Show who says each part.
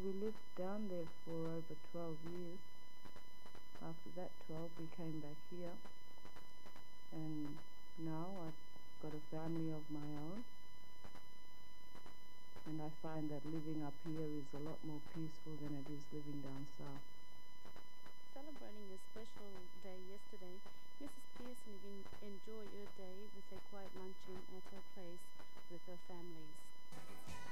Speaker 1: we lived down there for over 12 years. After that 12, we came back here, and now I've got a family of my own, and I find that living up here is a lot more peaceful than it is living down south.
Speaker 2: Celebrating a special day yesterday, Mrs. Pearson enjoyed her day with a quiet luncheon at her place with her families.